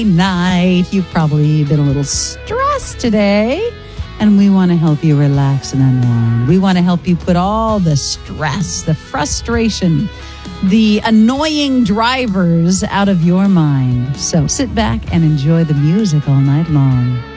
night. You've probably been a little stressed today, and we want to help you relax and unwind. We want to help you put all the stress, the frustration, the annoying drivers out of your mind. So sit back and enjoy the music all night long.